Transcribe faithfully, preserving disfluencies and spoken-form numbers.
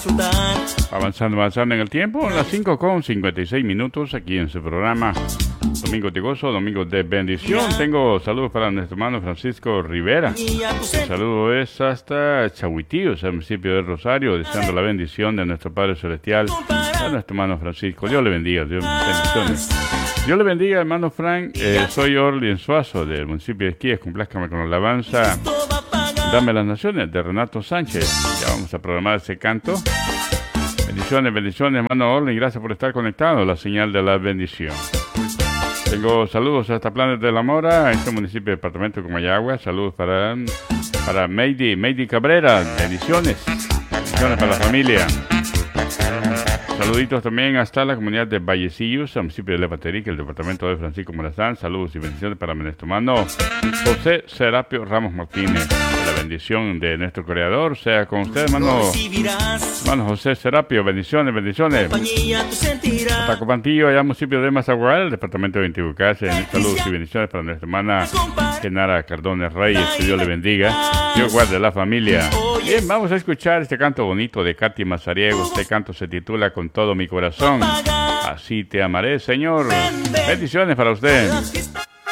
Avanzando, avanzando en el tiempo, las cinco con cincuenta y seis minutos aquí en su programa Domingo de Gozo, Domingo de Bendición. Tengo saludos para nuestro hermano Francisco Rivera. El saludo es hasta Chahuitíos, al municipio de Rosario, deseando la bendición de nuestro Padre Celestial a nuestro hermano Francisco. Dios le bendiga, Dios bendiciones. Dios le bendiga, hermano Frank. Eh, soy Orlin Suazo, del municipio de Esquías. Complázcame con la alabanza Dame las Naciones, de Renato Sánchez. Ya vamos a programar ese canto. Bendiciones, bendiciones, hermano Orlin. Gracias por estar conectado. La señal de la bendición. Tengo saludos hasta Planes de la Mora, en este municipio, departamento de Comayagua. Saludos para, para Meidi, Meidi Cabrera. Bendiciones. Bendiciones para la familia. Saluditos también hasta la comunidad de Vallecillos, al municipio de Lepaterique, el departamento de Francisco Morazán. Saludos y bendiciones para nuestro hermano José Serapio Ramos Martínez. La bendición de nuestro creador sea con usted, hermano, hermano José Serapio. Bendiciones, bendiciones. Hasta Copantillo, allá municipio de Mazagual, el departamento de Intibucase. Saludos y bendiciones para nuestra hermana Genara Cardones Reyes. Que Dios le bendiga. Dios guarde la familia. Bien, vamos a escuchar este canto bonito de Katy Mazariego. Este canto se titula Con todo mi corazón. Así te amaré, Señor. Bendiciones para usted.